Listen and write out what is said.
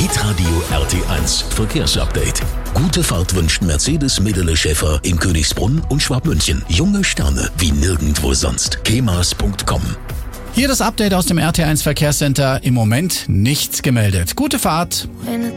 Hitradio RT1 Verkehrsupdate. Gute Fahrt wünscht Mercedes Medele Schäfer in Königsbrunn und Schwabmünchen. Junge Sterne wie nirgendwo sonst. kemas.com. Hier das Update aus dem RT1 Verkehrscenter. Im Moment nichts gemeldet. Gute Fahrt. When the